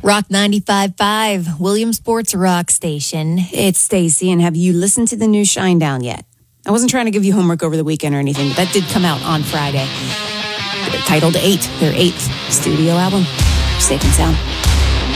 Rock 95.5, Williamsport's rock station. It's Stacy, and have you listened to the new Shinedown yet? I wasn't trying to give you homework over the weekend or anything, but that did come out on Friday. Titled 8, their 8th studio album. Safe and sound.